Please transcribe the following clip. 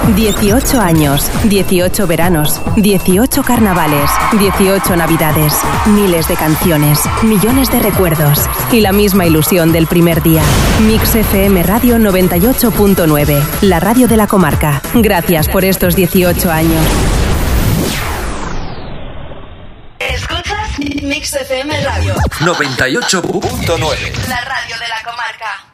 18 años, 18 veranos, 18 carnavales, 18 navidades, miles de canciones, millones de recuerdos y la misma ilusión del primer día. Mix FM Radio 98.9, la radio de la comarca. Gracias por estos 18 años. Escuchas Mix FM Radio 98.9, la radio de la comarca.